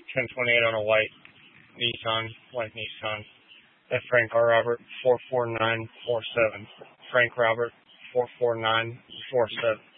1028 on a white Nissan. At Frank R. Robert 44947. Frank Robert 44947.